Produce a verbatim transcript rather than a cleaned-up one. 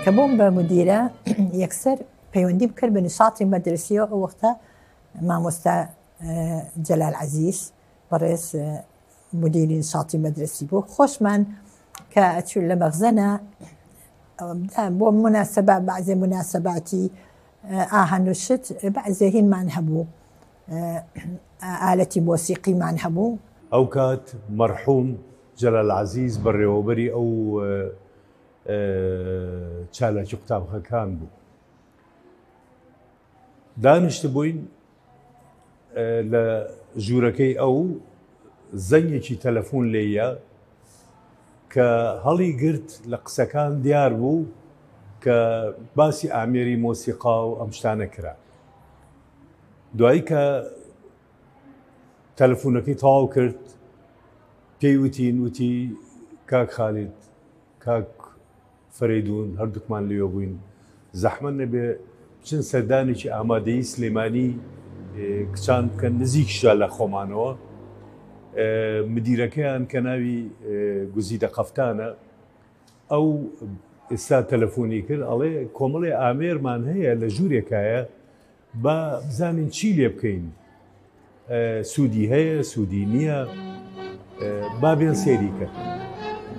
کە بۆم بە مدیرە یەکسەر پەیوەندی بکرد بە نشاطی مەدرسیەوە ئەو وەختە مامۆستا جەلال عەزیز بەڕێز مدیری نشاطی مەدرسی بوو خۆشمان کە ئەچوو لە مەخزەنە بۆ مناسبە بەعزێ مناسباتی ئاهەنووشت بەعزێ هینمان هەبوو ئالەتی مۆسیقیمان هەبوو. ئەو کات مەرحوم جەلال عەزیز بەڕێوەبەری ئەو چالاکی قوتابخەکان بوو. دانیشت بووین لە ژوورەکەی ئەو زەنگێکی تەلەفۆن لێیە کە هەڵی گرت لە قسەکان دیار بوو کە باسی ئامێری مۆسیقا و ئەم شتانە کرا. دوایی کە تەلەفۆنەکەی تەواو کرد پێی وتین وتی کاک خالید کاک فەرەیدون هەردووکمان لێوە بووین زەحمەت نەبێ بچن سەردانێکی ئامادەیی سلێمانی کچان بکەن نزیکشدا لە خۆمانەوە. مدیرەکەیان کە ناوی گوزیدە قەفتانە ئەو ئێستا تەلەفۆنی کرد ئەڵێ کۆمەڵێ ئامێرمان هەیە لە ژوورێکایە با بزانین چی لێ بکەین سوودی هەیە سوودی نییە با بێن سێری کرد.